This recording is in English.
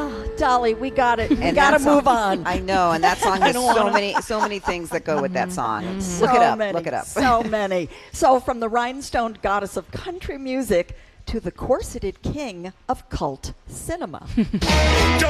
Oh, Dolly, we got it. We And got to that song- move on. I know, and that song I has don't wanna- so many things that go with that song. So Look it up. many, Look it up. So many. So from the rhinestone goddess of country music to the corseted king of cult cinema.